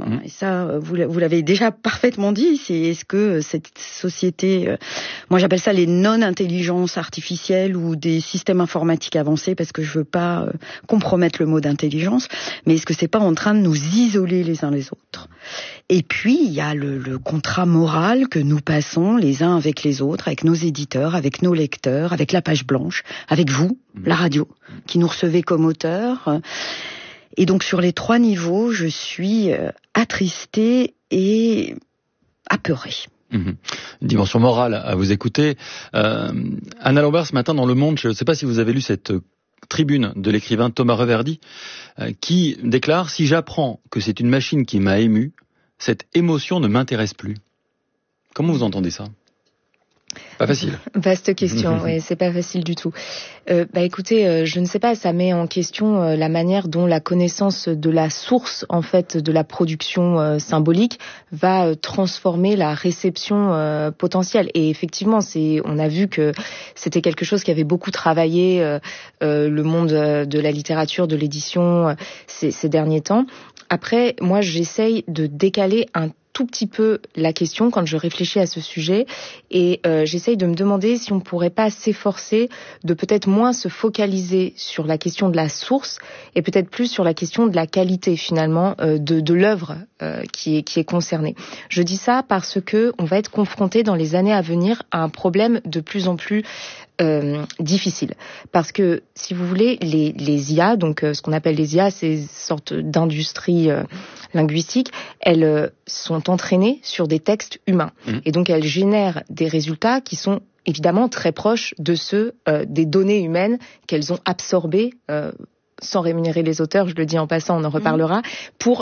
Et ça, vous l'avez déjà parfaitement dit. Est-ce que cette société, moi j'appelle ça les non-intelligences artificielles ou des systèmes informatiques avancés, parce que je veux pas compromettre le mot d'intelligence, mais est-ce que c'est pas en train de nous isoler les uns les autres? Et puis il y a le contrat moral que nous passons les uns avec les autres, avec nos éditeurs, avec nos lecteurs, avec la page blanche, avec vous, la radio, qui nous recevez comme auteurs. Et donc sur les 3 niveaux, je suis attristée et apeurée. Une dimension morale à vous écouter. Anna Lambert, ce matin dans Le Monde, je ne sais pas si vous avez lu cette tribune de l'écrivain Thomas Reverdy, qui déclare « Si j'apprends que c'est une machine qui m'a ému, cette émotion ne m'intéresse plus ». Comment vous entendez ça ? Pas facile. Vaste question, oui, c'est pas facile du tout. Écoutez, je ne sais pas, ça met en question la manière dont la connaissance de la source, en fait, de la production symbolique va transformer la réception potentielle. Et effectivement, on a vu que c'était quelque chose qui avait beaucoup travaillé le monde de la littérature, de l'édition ces derniers temps. Après, moi, j'essaye de décaler un tout petit peu la question quand je réfléchis à ce sujet et j'essaye de me demander si on pourrait pas s'efforcer de peut-être moins se focaliser sur la question de la source et peut-être plus sur la question de la qualité finalement de l'œuvre qui est concernée. Je dis ça parce que on va être confronté dans les années à venir à un problème de plus en plus difficile. Parce que, si vous voulez, les IA, donc ce qu'on appelle les IA, ces sortes d'industries linguistiques, elles sont entraînées sur des textes humains. Et donc, elles génèrent des résultats qui sont évidemment très proches de ceux des données humaines qu'elles ont absorbées sans rémunérer les auteurs, je le dis en passant, on en reparlera, pour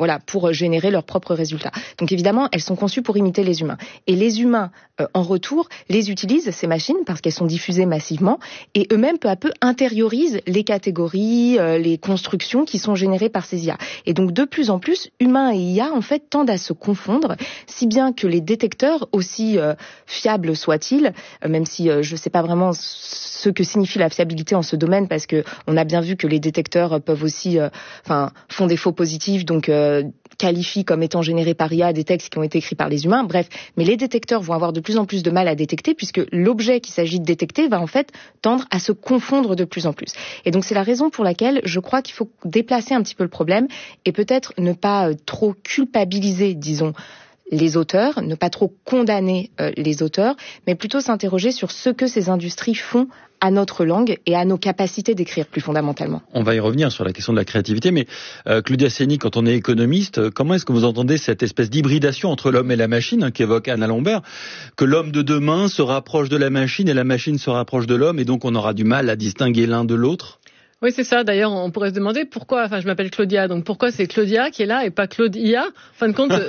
générer leurs propres résultats. Donc évidemment, elles sont conçues pour imiter les humains. Et les humains, en retour, les utilisent, ces machines, parce qu'elles sont diffusées massivement, et eux-mêmes, peu à peu, intériorisent les catégories, les constructions qui sont générées par ces IA. Et donc, de plus en plus, humains et IA, en fait, tendent à se confondre, si bien que les détecteurs, aussi fiables soient-ils, même si je ne sais pas vraiment ce que signifie la fiabilité en ce domaine, parce que on a bien vu que les détecteurs peuvent aussi, font des faux positifs, donc qualifient comme étant générés par IA des textes qui ont été écrits par les humains. Bref, mais les détecteurs vont avoir de plus en plus de mal à détecter, puisque l'objet qu'il s'agit de détecter va en fait tendre à se confondre de plus en plus. Et donc c'est la raison pour laquelle je crois qu'il faut déplacer un petit peu le problème et peut-être ne pas trop culpabiliser, disons, les auteurs, ne pas trop condamner les auteurs, mais plutôt s'interroger sur ce que ces industries font à notre langue et à nos capacités d'écrire plus fondamentalement. On va y revenir sur la question de la créativité, mais Claudia Ceni, quand on est économiste, comment est-ce que vous entendez cette espèce d'hybridation entre l'homme et la machine qu'évoque Anna Lambert, que l'homme de demain se rapproche de la machine et la machine se rapproche de l'homme, et donc on aura du mal à distinguer l'un de l'autre? Oui, c'est ça. D'ailleurs, on pourrait se demander pourquoi, je m'appelle Claudia, donc pourquoi c'est Claudia qui est là et pas Claude IA? En fin de compte,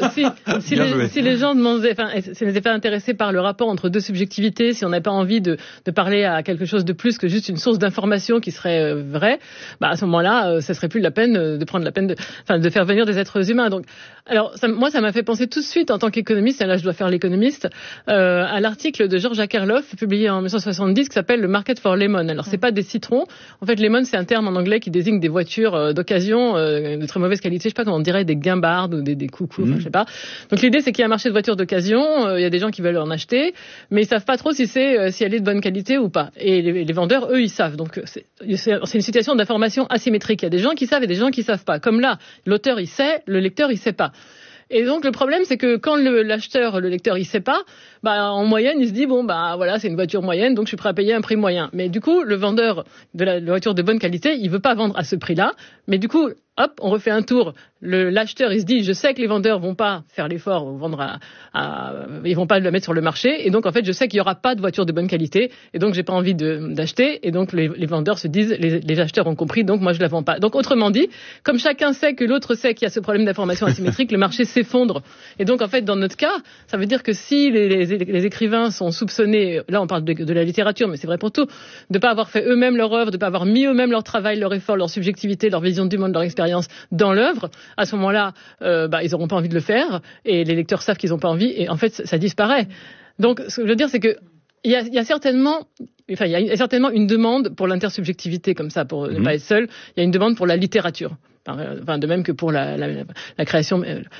si les gens demandaient, si on n'était pas intéressés par le rapport entre deux subjectivités, si on n'avait pas envie de parler à quelque chose de plus que juste une source d'information qui serait vraie, à ce moment-là, ça serait plus la peine de prendre la peine de faire venir des êtres humains. Donc, alors, ça m'a fait penser tout de suite en tant qu'économiste, et là je dois faire l'économiste, à l'article de George Akerlof, publié en 1970, qui s'appelle Le Market for Lemon. Alors, c'est pas des citrons. En fait, lemon, c'est un terme en anglais qui désigne des voitures d'occasion de très mauvaise qualité, je sais pas comment on dirait, des guimbardes ou des coucous, je sais pas. Donc l'idée c'est qu'il y a un marché de voitures d'occasion, il y a des gens qui veulent en acheter, mais ils savent pas trop si elle est de bonne qualité ou pas. Et les vendeurs, eux, ils savent. Donc c'est une situation d'information asymétrique. Il y a des gens qui savent et des gens qui savent pas. Comme là, l'auteur il sait, le lecteur il sait pas. Et donc le problème c'est que quand le lecteur il sait pas, en moyenne il se dit voilà, c'est une voiture moyenne, donc je suis prêt à payer un prix moyen. Mais du coup le vendeur de la voiture de bonne qualité, il veut pas vendre à ce prix-là, mais du coup hop, on refait un tour. L'acheteur, il se dit, je sais que les vendeurs vont pas faire l'effort, ils vont pas le mettre sur le marché, et donc en fait, je sais qu'il y aura pas de voiture de bonne qualité, et donc j'ai pas envie d'acheter, et donc les vendeurs se disent, les acheteurs ont compris, donc moi je la vends pas. Donc autrement dit, comme chacun sait que l'autre sait qu'il y a ce problème d'information asymétrique, le marché s'effondre. Et donc en fait, dans notre cas, ça veut dire que si les écrivains sont soupçonnés, là on parle de la littérature, mais c'est vrai pour tout, de pas avoir fait eux-mêmes leur œuvre, de pas avoir mis eux-mêmes leur travail, leur effort, leur subjectivité, leur vision du monde, leur expérience dans l'œuvre, à ce moment-là, ils n'auront pas envie de le faire, et les lecteurs savent qu'ils n'ont pas envie, et en fait, ça disparaît. Donc, ce que je veux dire, c'est que il y a certainement une demande pour l'intersubjectivité, comme ça, pour ne pas être seul. Il y a une demande pour la littérature. De même que pour la création,